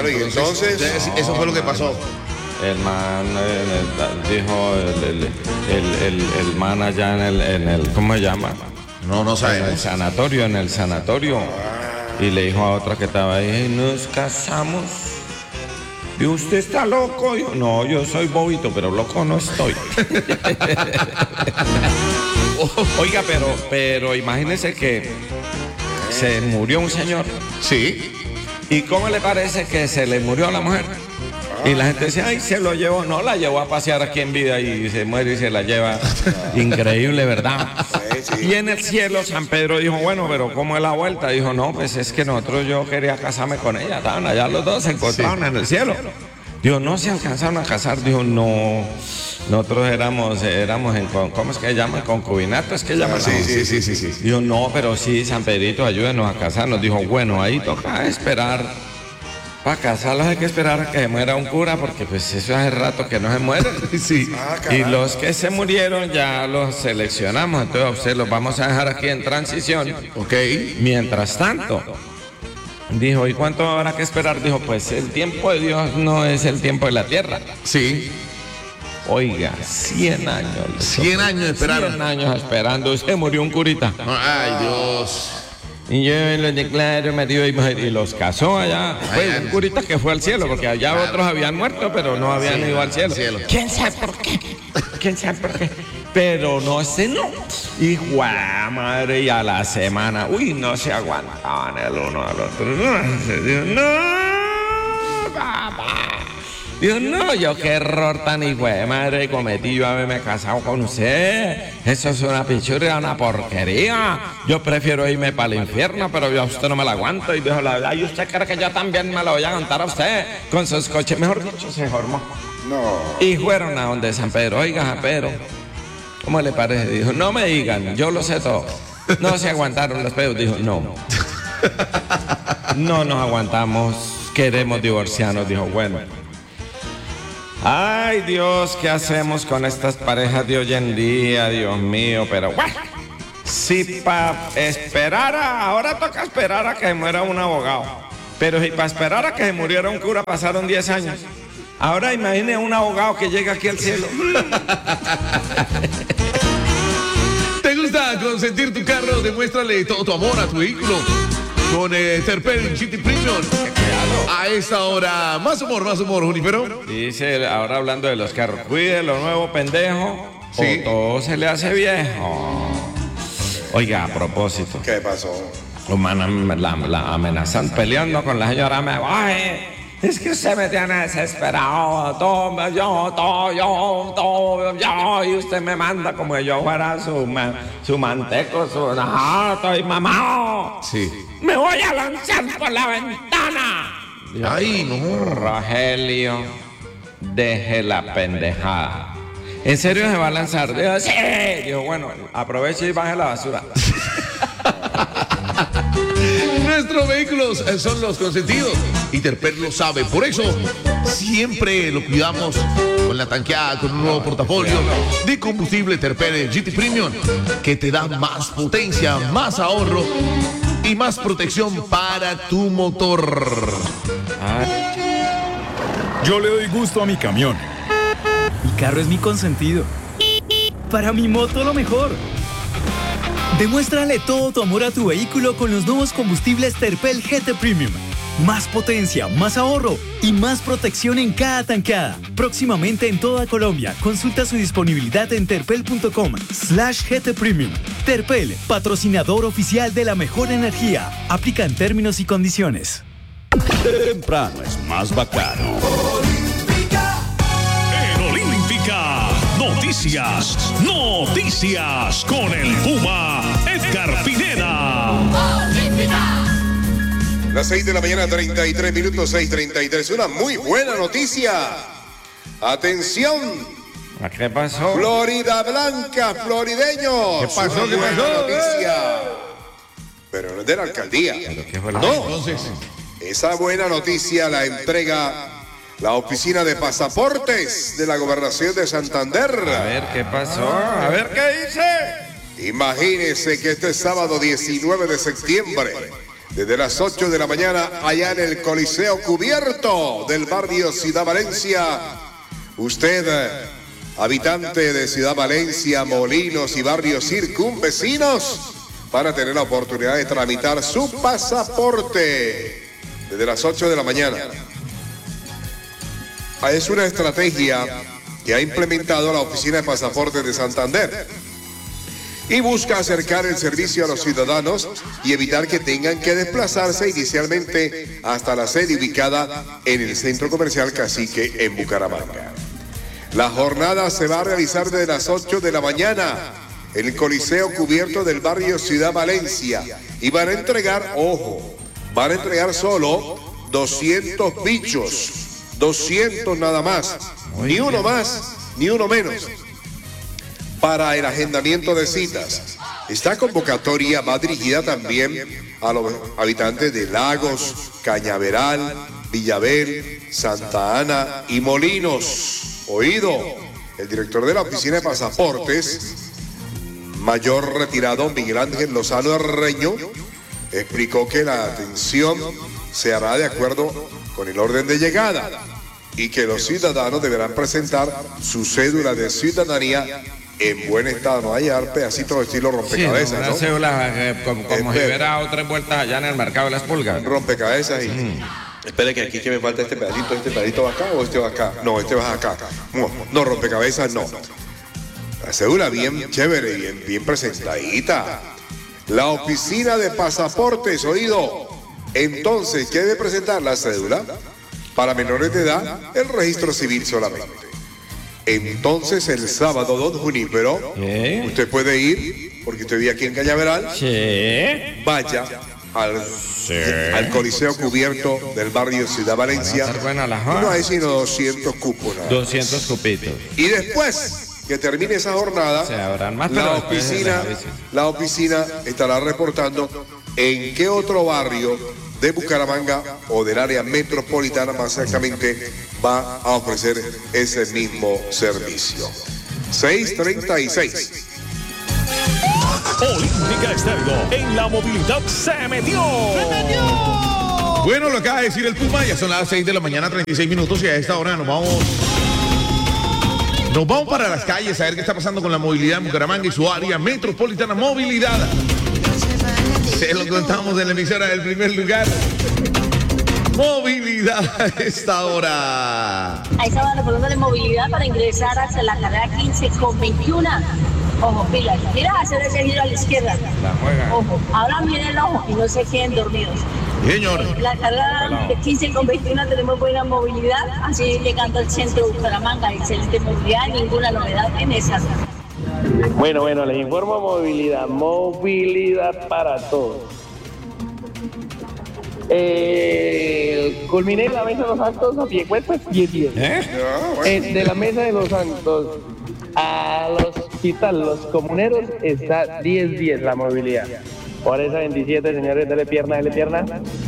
y entonces eso fue lo que pasó. El man dijo, el man allá en el, ¿cómo se llama? No sabemos. En el sanatorio. Y le dijo a otra que estaba ahí, nos casamos. Y usted está loco. Yo, no, yo soy bobito, pero loco no estoy. Oiga, pero imagínese que se murió un señor. Sí. ¿Y cómo le parece que se le murió a la mujer? Y la gente dice, ay, se lo llevó. No, la llevó a pasear aquí en vida y se muere y se la lleva. Increíble, ¿verdad? Sí. Y en el cielo San Pedro dijo, bueno, pero ¿cómo es la vuelta? Dijo, no, pues es que yo quería casarme con ella. Estaban allá los dos, se encontraron en el cielo. Dijo, no se alcanzaron a casar. Dijo, no, nosotros éramos en, ¿cómo es que llaman? Concubinato, es que llaman. Sí. Dijo, no, pero sí, San Pedrito, ayúdenos a casarnos. Dijo, bueno, ahí toca esperar. Para casarlos hay que esperar a que se muera un cura, porque pues eso hace rato que no se mueren. Sí. Y los que se murieron ya los seleccionamos, entonces a ustedes los vamos a dejar aquí en transición. Ok. Mientras tanto, dijo, ¿y cuánto habrá que esperar? Dijo, pues el tiempo de Dios no es el tiempo de la tierra. Sí. Oiga, 100 años. 100 años esperaron. 100 años esperando. Usted murió un curita. Ay, Dios. Y yo los declaro marido y mujer, y los casó allá. Fue un curita que fue al cielo, porque allá otros habían muerto, pero no habían ido al cielo. ¿Quién sabe por qué? Pero no, ese no. Y madre, y a la semana, no se aguantaban el uno al otro. No, papá. Dios, no, yo qué error tan hijo de madre cometí yo haberme casado con usted. Eso es una pichurria, una porquería. Yo prefiero irme para el infierno, pero yo a usted no me la aguanto. Y dijo la verdad, ¿y usted cree que yo también me lo voy a aguantar a usted? Con sus coches, mejor dicho, se formó. No. Y fueron a donde San Pedro. Oiga, San Pedro, ¿cómo le parece? Dijo, no me digan, yo lo sé todo. No se aguantaron los pedos. Dijo, no. No nos aguantamos, queremos divorciarnos. Dijo, bueno. Ay, Dios, ¿qué hacemos con estas parejas de hoy en día? Dios mío, pero bueno, si para esperar ahora toca esperar a que se muera un abogado, pero si para esperar a que se muriera un cura pasaron 10 años, ahora imagine un abogado que llega aquí al cielo. ¿Te gusta consentir tu carro? Demuéstrale todo tu amor a tu vehículo con Terpel GT Premium. A esta hora, más humor, Junípero. Dice, ahora hablando de los carros, cuide lo nuevo, pendejo, sí. O todo se le hace viejo. Oiga, a propósito. ¿Qué pasó? La amenazan peleando con la señora. Ay, es que usted me tiene desesperado. Yo. Y usted me manda como si yo fuera su manteco, estoy mamado. Sí. Me voy a lanzar por la ventana. Ay, no. Rogelio, deje la pendejada. ¿En serio se va a lanzar? Digo, sí. Digo, bueno, aproveche y baje la basura. Nuestros vehículos son los consentidos y Terpel lo sabe. Por eso siempre lo cuidamos con la tanqueada, con un nuevo portafolio de combustible Terpel GT Premium que te da más potencia, más ahorro y más protección para tu motor. Yo le doy gusto a mi camión. Mi carro es mi consentido. Para mi moto lo mejor. Demuéstrale todo tu amor a tu vehículo con los nuevos combustibles Terpel GT Premium. Más potencia, más ahorro y más protección en cada tankada. Próximamente en toda Colombia. Consulta su disponibilidad en terpel.com/GT Premium. Terpel, patrocinador oficial de la mejor energía. Aplican términos y condiciones. Temprano es más bacano. En Olímpica, noticias con el Puma Edgar Pineda. Las 6 de la mañana, 33 minutos, 6:33. Una muy buena noticia. Atención. ¿Qué pasó? Florida Blanca, florideños. ¿Qué pasó? Una buena noticia. Pero no es de la alcaldía. No. Entonces, Esa buena noticia la entrega la oficina de pasaportes de la gobernación de Santander. A ver, ¿qué pasó? A ver, ¿qué dice? Imagínense que este sábado 19 de septiembre desde las 8 de la mañana allá en el Coliseo Cubierto del barrio Ciudad Valencia. Usted, habitante de Ciudad Valencia, Molinos y barrios circunvecinos, van a tener la oportunidad de tramitar su pasaporte desde las 8 de la mañana. Es una estrategia que ha implementado la Oficina de Pasaportes de Santander y busca acercar el servicio a los ciudadanos y evitar que tengan que desplazarse inicialmente hasta la sede ubicada en el Centro Comercial Cacique en Bucaramanga. La jornada se va a realizar desde las 8 de la mañana en el Coliseo Cubierto del barrio Ciudad Valencia y van a entregar, ojo, van a entregar solo 200 bichos, 200 nada más, ni uno más, ni uno menos. Para el agendamiento de citas, esta convocatoria va dirigida también a los habitantes de Lagos, Cañaveral, Villabel, Santa Ana y Molinos. Oído, el director de la Oficina de Pasaportes, mayor retirado Miguel Ángel Lozano Arreño, explicó que la atención se hará de acuerdo con el orden de llegada y que los ciudadanos deberán presentar su cédula de ciudadanía en buen estado. No hay pedacitos de estilo rompecabezas, una ¿no? cédula como si hubiera dado 3 vueltas allá en el mercado de las pulgas. Rompecabezas y... Espere que aquí que me falta este pedacito va acá o este va acá. No, este va acá. No, rompecabezas no. La cédula bien chévere, bien presentadita. La Oficina de Pasaportes, oído. Entonces, ¿qué debe presentar? La cédula. Para menores de edad, el registro civil solamente. Entonces, el sábado 2 de Junípero, usted puede ir, porque usted vive aquí en Cañaveral, vaya al Coliseo Cubierto del barrio Ciudad Valencia. No hay sino 200 cupos. 200 cupitos. Y después que termine esa jornada, la oficina estará reportando en qué otro barrio de Bucaramanga o del área metropolitana más exactamente va a ofrecer ese mismo servicio. 6:36. Olímpica Estéreo en la movilidad se metió. Bueno, lo acaba de decir el Puma, ya son las 6 de la mañana, 36 minutos, y a esta hora nos vamos para las calles a ver qué está pasando con la movilidad en Bucaramanga y su área metropolitana. Movilidad. Se lo contamos en la emisora del primer lugar. Movilidad a esta hora. Ahí estaba reportando de movilidad para ingresar hacia la carrera 15 con 21. Ojo, pilas. Mira, hacer ese giro a la izquierda. Ojo, ahora miren el ojo y no se queden dormidos. Señor. La carrera de 15 con 21 tenemos buena movilidad, así llegando al centro de Bucaramanga, excelente movilidad, ninguna novedad en esa. Bueno, les informo movilidad para todos. Culminé la Mesa de los Santos a Piedecuesta 10-10. De la Mesa de los Santos al hospital Los Comuneros está 10-10 la movilidad. Por esa 27, señores, dale pierna. Dale pierna.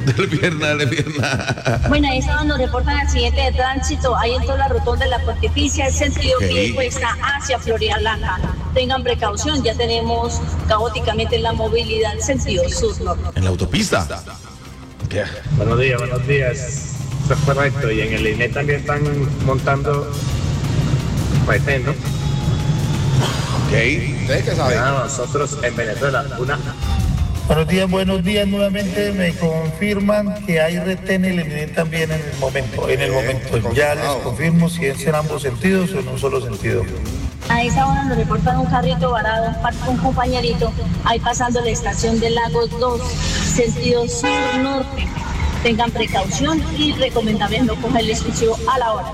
Bueno, ahí está donde reportan accidente de tránsito, ahí en toda la rotonda de la Pontificia, el sentido Piedecuesta hacia Florida Blanca. Tengan precaución, ya tenemos caóticamente la movilidad en sentido sur-norte. En la autopista. Buenos días. Eso es correcto. Y en el INE también están montando retén, ¿no? ¿Ustedes qué saben? Nosotros en Venezuela, Buenos días nuevamente. Me confirman que hay retén en el INE también en el momento. Ya les confirmo si es en ambos sentidos o en un solo sentido. A esa hora nos reportan un carrito varado, un compañerito, ahí pasando la estación de Lagos 2, sentido sur-norte. Tengan precaución y recomendable no coger el exclusivo a la hora.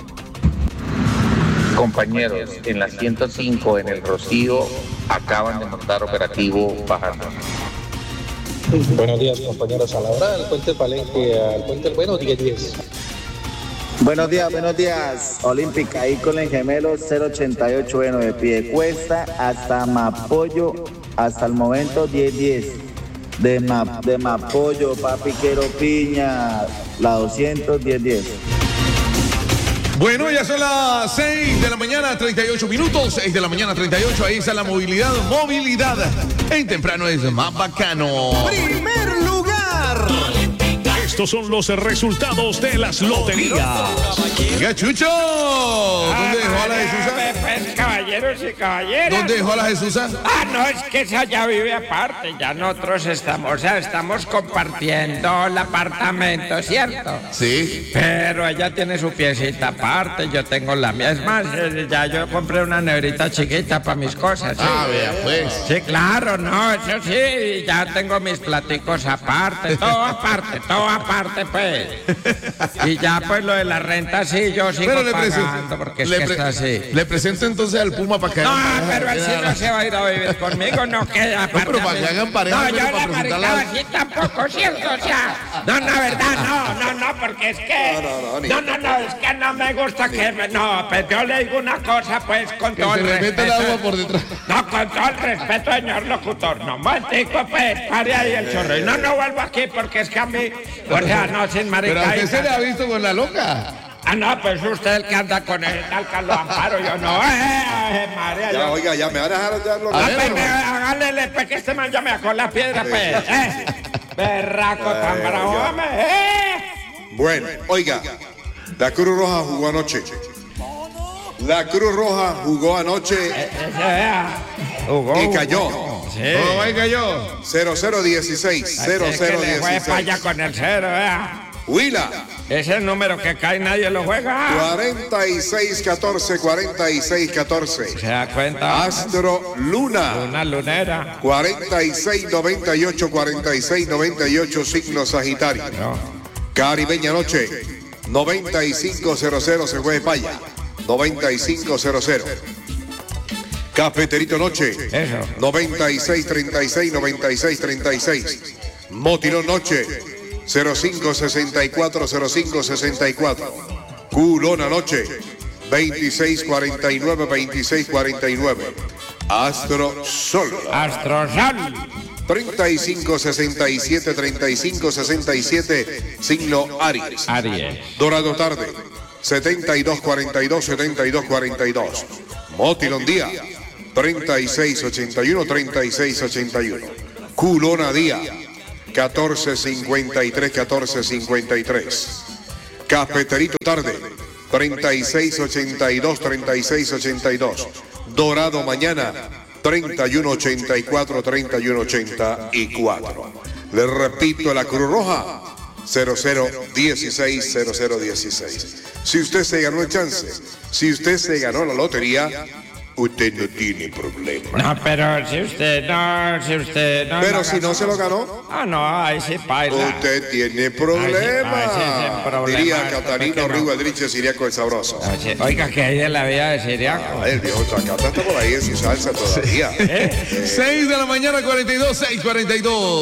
Compañeros, en la 105 en el Rocío acaban de montar operativo bajando. Buenos días, compañeros. A la hora del puente Palenque al puente El Bueno, 10-10. Buenos días, Olímpica, ahí con el gemelo 088, bueno, de Piedecuesta hasta Mapollo, hasta el momento 10-10. De Mapollo, Papiquero Piña, la 200, 10-10. Bueno, ya son las 6 de la mañana, 38 minutos, 6 de la mañana, 38, ahí está la movilidad. En temprano es más bacano. Primer lugar. Estos son los resultados de las loterías. Oiga, Chucho, ¿dónde dejó a la Jesusa? Pues, caballeros y caballeras. ¿Dónde dejó a la Jesusa? No, es que esa ya vive aparte. Ya nosotros estamos compartiendo el apartamento, ¿cierto? Sí. Pero ella tiene su piecita aparte, yo tengo la mía. Es más, ya yo compré una neverita chiquita para mis cosas. ¿sí? Vea, pues. Sí, claro, no, eso sí, ya tengo mis platicos aparte, todo aparte, pues. Y ya, pues, lo de la renta, sí, yo sigo pagando, porque es que está así. Le presento entonces al Puma para que... No, pero él sí no se va a ir a vivir conmigo, no queda. No, pero para que hagan pareja. No, yo la maricada así tampoco, ¿cierto? O sea, no, verdad, no, porque es que... No, es que no me gusta que me... No, pero yo le digo una cosa, pues, con todo el respeto. Que se le mete el agua por detrás. No, con todo el respeto, señor locutor. No, momentico, pues, pare ahí el chorro. Y no vuelvo aquí porque es que a mí... O sea, no, sin maricada. ¿Pero a usted se le ha visto con la loca? No, pues usted el que anda con el tal Carlos Amparo, yo no. María, ya, oiga, ya me va a dejar de hablar. Hágale, pues, que este man ya me sacó la piedra, pues. Berraco tan bravo, Bueno, oiga, la Cruz Roja jugó anoche. La Cruz Roja jugó anoche y cayó. Sí. ¿Cómo cayó? 0-0-16. 0-0-16. Fue falla con el 0, Huila. Ese número que cae nadie lo juega. 46-14, 46-14. ¿Se da cuenta? Astro Luna. Una lunera. 46-98, 46-98, signo Sagitario. No. Caribeña Noche. 95-00, se fue de Paya. 95-00. Cafeterito Noche. Eso. 96-36, 96-36. Motilón Noche. 0564 0564. Culona Noche 2649 2649. Astro Sol 3567 3567, signo Aries. Dorado Tarde 7242 7242. Motilón Día 3681 3681. Culona Día 1453 1453. Cafeterito Tarde 3682 3682. Dorado Mañana 3184 3184. Le repito, la Cruz Roja 0016 0016. Si usted se ganó el chance, si usted se ganó la lotería, usted no tiene problema. No, pero si usted no. Pero si no se lo ganó. No, ahí sí baila. Usted tiene problema. Diría Catarino Río Aldriche, Siriaco el Sabroso. Oiga, que hay de la vida de Siriaco. El viejo Chacata está por ahí en su salsa todavía. 6 de la mañana, 42, 6:42.